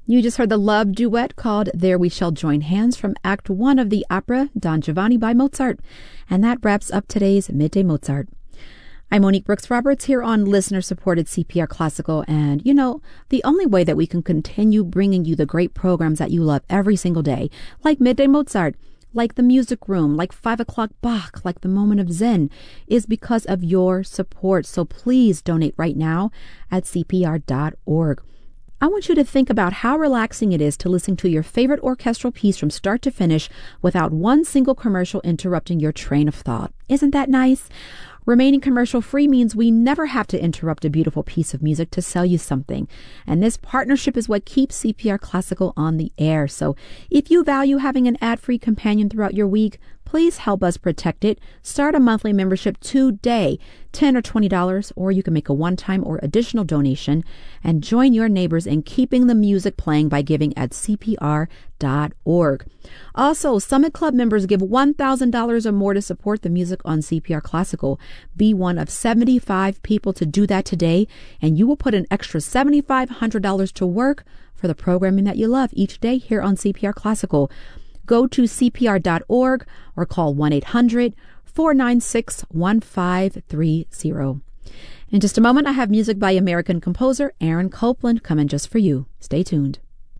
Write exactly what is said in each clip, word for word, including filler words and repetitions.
You just heard the love duet called There We Shall Join Hands from Act One of the opera Don Giovanni by Mozart. And that wraps up today's Midday Mozart. I'm Monique Brooks Roberts here on listener-supported C P R Classical. And, you know, the only way that we can continue bringing you the great programs that you love every single day, like Midday Mozart, like The Music Room, like five o'clock Bach, like The Moment of Zen, is because of your support. So please donate right now at C P R dot org. I want you to think about how relaxing it is to listen to your favorite orchestral piece from start to finish without one single commercial interrupting your train of thought. Isn't that nice? Remaining commercial-free means we never have to interrupt a beautiful piece of music to sell you something. And this partnership is what keeps C P R Classical on the air. So if you value having an ad-free companion throughout your week, please help us protect it. Start a monthly membership today, ten dollars or twenty dollars, or you can make a one-time or additional donation and join your neighbors in keeping the music playing by giving at C P R dot org. Also, Summit Club members give one thousand dollars or more to support the music on C P R Classical. Be one of seventy-five people to do that today, and you will put an extra seven thousand five hundred dollars to work for the programming that you love each day here on C P R Classical. Go to C P R dot org or call one eight hundred four nine six one five three zero. In just a moment, I have music by American composer Aaron Copland coming just for you. Stay tuned.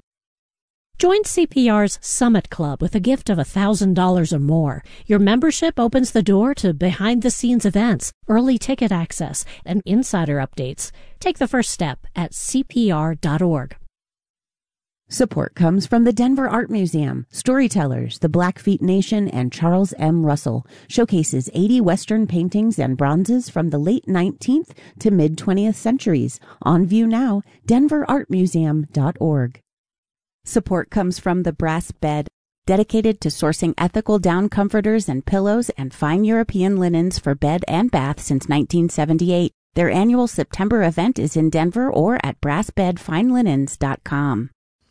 Join C P R's Summit Club with a gift of one thousand dollars or more. Your membership opens the door to behind-the-scenes events, early ticket access, and insider updates. Take the first step at C P R dot org. Support comes from the Denver Art Museum. Storytellers, the Blackfeet Nation, and Charles M. Russell showcases eighty Western paintings and bronzes from the late nineteenth to mid-twentieth centuries. On view now, denver art museum dot org. Support comes from the Brass Bed, dedicated to sourcing ethical down comforters and pillows and fine European linens for bed and bath since nineteen seventy-eight. Their annual September event is in Denver or at brass bed fine linens dot com.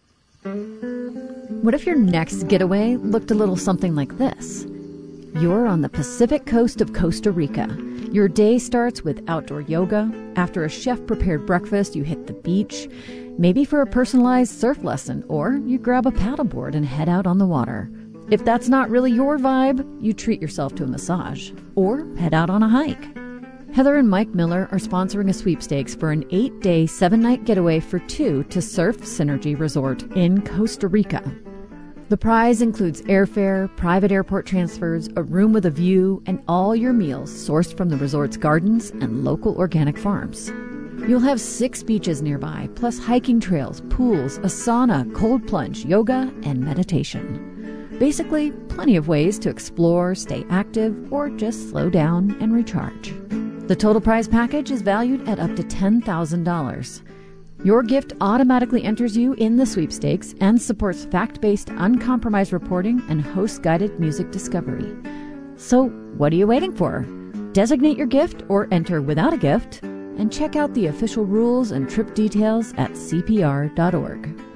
What if your next getaway looked a little something like this? You're on the Pacific coast of Costa Rica. Your day starts with outdoor yoga. After a chef-prepared breakfast, you hit the beach, maybe for a personalized surf lesson, or you grab a paddleboard and head out on the water. If that's not really your vibe, you treat yourself to a massage or head out on a hike. Heather and Mike Miller are sponsoring a sweepstakes for an eight-day, seven-night getaway for two to Surf Synergy Resort in Costa Rica. The prize includes airfare, private airport transfers, a room with a view, and all your meals sourced from the resort's gardens and local organic farms. You'll have six beaches nearby, plus hiking trails, pools, a sauna, cold plunge, yoga, and meditation. Basically, plenty of ways to explore, stay active, or just slow down and recharge. The total prize package is valued at up to ten thousand dollars. Your gift automatically enters you in the sweepstakes and supports fact-based, uncompromised reporting and host-guided music discovery. So, what are you waiting for? Designate your gift or enter without a gift, and check out the official rules and trip details at C P R dot org.